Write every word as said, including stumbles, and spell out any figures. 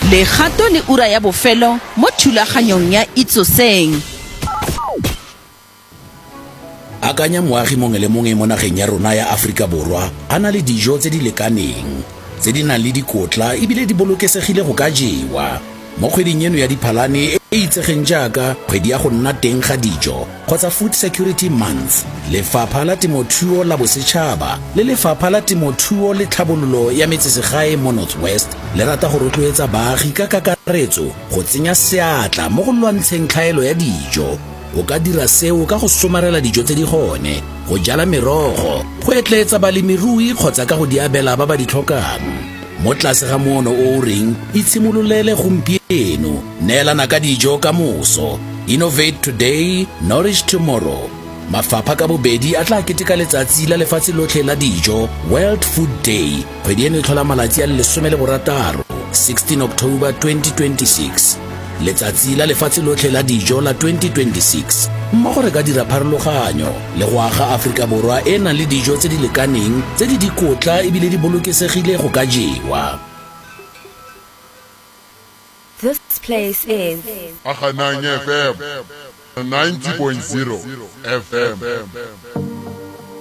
le gato le ura ya bofelo mo thulaganyong ya Itsoseng. Akanya moagi mongwe le mongwe mo nageng ya rona ya Aforika Borwa a na le dijo tse di lekaneng, tse di nang le dikotla ebile di bolokesegile go ka jewa. Mo kgweding eno ya Diphalane e e itsegeng jaaka kgwedi ya go nna teng ga dijo kgotsa Food Security Month, Lefapha la Temothuo la Bosetšhaba le Lefapha la Temothuo le Tlhabololo ya Metsesegae mo Northwest le rata go rotloetsa baagi ka kakaretso go tsenya seatla mo go lwantsheng tlhaelo ya dijo. O ka dira seo ka go somarela dijo tse di gone, go jala merogo, go etletsa balemirui kgotsa ka go di abela ba ba di tlhokang. Mo tlase ga moono o reng itshimololele gompieno, neelana ka dijo ka moso. Innovate today, nourish tomorrow. Mafapha ka bobedi a tla keteka letsatsi la lefatshe lotlhe la dijo, World Food Day, kgwedi eno e tlhola malatsi a lesome le borataro, sixteen October twenty twenty-six. Letsatsi la lefatshe lotlhe la dijo la twenty twenty-six mmogo re ka dira pharologanyo le go aga Aforika Borwa e nang le dijo tse di lekaneng tse di dikotla ebile di bolokesegile go ka jewa. This place is Agananye F M ninety point zero F M.